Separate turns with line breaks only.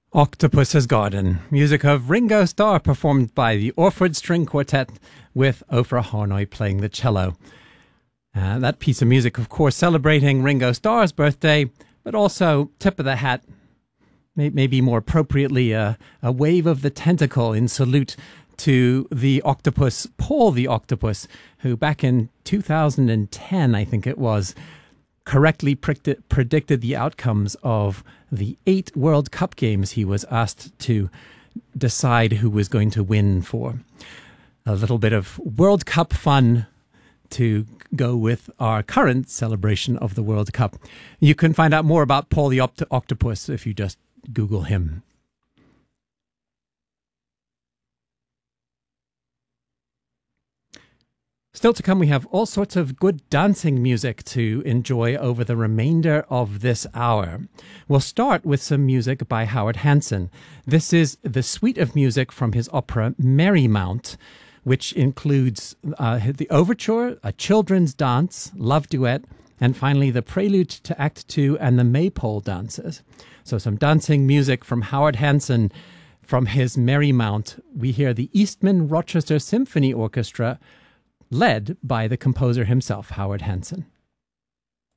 Octopus's Garden, music of Ringo Starr performed by the Orford String Quartet with Ofra Harnoy playing the cello. That piece of music, of course, celebrating Ringo Starr's birthday, but also tip of the hat, maybe more appropriately, a wave of the tentacle in salute to the octopus, Paul the Octopus, who back in 2010, I think it was, correctly predicted the outcomes of the 8 World Cup games he was asked to decide who was going to win for. A little bit of World Cup fun to go with our current celebration of the World Cup. You can find out more about Paul the Octopus if you just Google him. Still to come, we have all sorts of good dancing music to enjoy over the remainder of this hour. We'll start with some music by Howard Hanson. This is the suite of music from his opera Merrymount, which includes the overture, a children's dance, love duet, and finally the prelude to Act 2 and the Maypole dances. So some dancing music from Howard Hanson from his Merrymount. We hear the Eastman Rochester Symphony Orchestra, led by the composer himself, Howard Hanson.